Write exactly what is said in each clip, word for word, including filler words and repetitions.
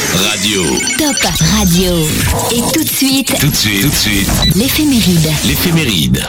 Radio. Top Radio. Et tout de suite, Tout de suite, tout de suite, l'éphéméride. l'éphéméride.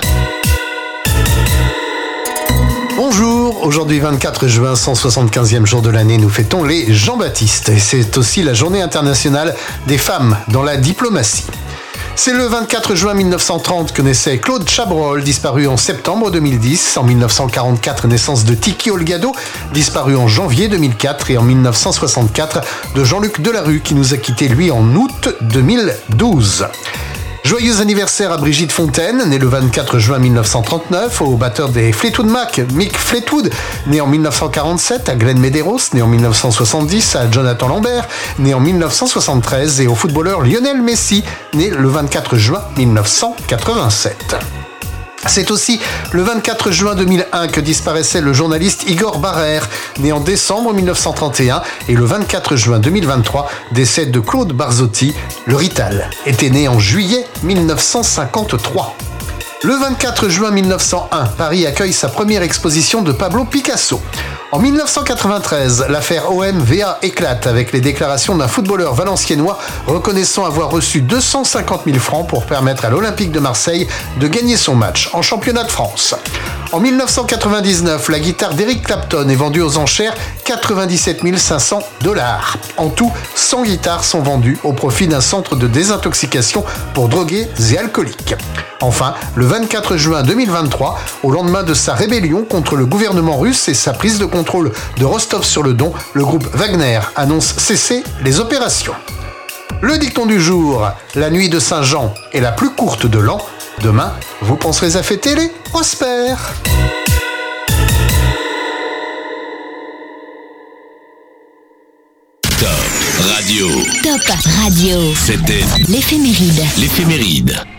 Bonjour, aujourd'hui vingt-quatre juin, cent soixante-quinzième jour de l'année, nous fêtons les Jean-Baptiste et c'est aussi la journée internationale des femmes dans la diplomatie. C'est le vingt-quatre juin mille neuf cent trente que naissait Claude Chabrol, disparu en septembre deux mille dix. En mille neuf cent quarante-quatre, naissance de Tiki Olgado, disparu en janvier deux mille quatre. Et en mille neuf cent soixante-quatre, de Jean-Luc Delarue, qui nous a quittés, lui, en août deux mille douze. Joyeux anniversaire à Brigitte Fontaine, née le vingt-quatre juin mille neuf cent trente-neuf, au batteur des Fleetwood Mac, Mick Fleetwood, né en mille neuf cent quarante-sept, à Glenn Medeiros, né en mille neuf cent soixante-dix, à Jonathan Lambert, né en mille neuf cent soixante-treize, et au footballeur Lionel Messi, né le vingt-quatre juin mille neuf cent quatre-vingt-sept. C'est aussi le vingt-quatre juin deux mille un que disparaissait le journaliste Igor Barrère, né en décembre mille neuf cent trente et un, et le vingt-quatre juin deux mille vingt-trois, décès de Claude Barzotti. Le Rital était né en juillet mille neuf cent cinquante-trois. Le vingt-quatre juin mille neuf cent un, Paris accueille sa première exposition de Pablo Picasso. En mille neuf cent quatre-vingt-treize, l'affaire O M V A éclate avec les déclarations d'un footballeur valenciennois reconnaissant avoir reçu deux cent cinquante mille francs pour permettre à l'Olympique de Marseille de gagner son match en championnat de France. En mille neuf cent quatre-vingt-dix-neuf, la guitare d'Eric Clapton est vendue aux enchères quatre-vingt-dix-sept mille cinq cents dollars. En tout, cent guitares sont vendues au profit d'un centre de désintoxication pour drogués et alcooliques. Enfin, le vingt-quatre juin deux mille vingt-trois, au lendemain de sa rébellion contre le gouvernement russe et sa prise de contrôle de Rostov-sur-le-Don, le groupe Wagner annonce cesser les opérations. Le dicton du jour, la nuit de Saint-Jean est la plus courte de l'an. Demain, vous penserez à fêter les prospères. Top Radio. Top Radio. C'était L'éphéméride. l'éphéméride.